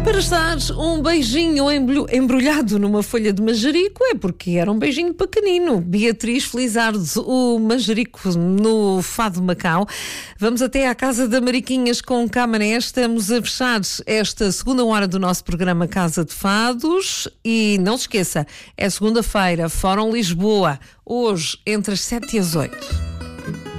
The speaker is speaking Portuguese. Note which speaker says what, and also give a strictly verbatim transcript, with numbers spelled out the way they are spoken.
Speaker 1: Para estar um beijinho embru- embrulhado numa folha de manjerico é porque era um beijinho pequenino. Beatriz Felizardo, o manjerico no Fado Macau. Vamos até à Casa da Mariquinhas com Camané. Estamos a fechar esta segunda hora do nosso programa Casa de Fados. E não se esqueça, é segunda-feira, Fórum Lisboa, hoje entre as sete e as oito.